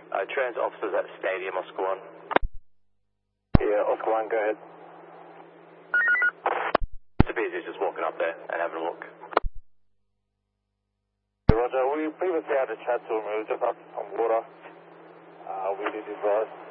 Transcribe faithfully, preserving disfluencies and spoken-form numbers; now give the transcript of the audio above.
Uh, trans officers at Stadium, Oscar one. Yeah, Oscar one, go ahead. Mister Beasley's just walking up there and having a look. Roger, we previously had a chat to him, we were just up on water. Uh, we did advise.